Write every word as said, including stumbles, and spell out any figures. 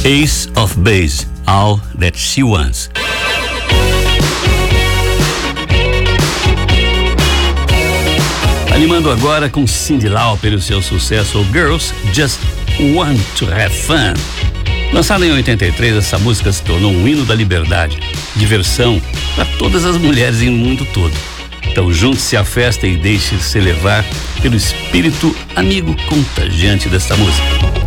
Ace of Base, All That She Wants. Animando agora com Cyndi Lauper e o seu sucesso Girls Just Want to Have Fun. Lançada em oitenta e três, essa música se tornou um hino da liberdade, diversão para todas as mulheres em mundo todo. Então junte-se à festa e deixe-se levar pelo espírito amigo contagiante dessa música.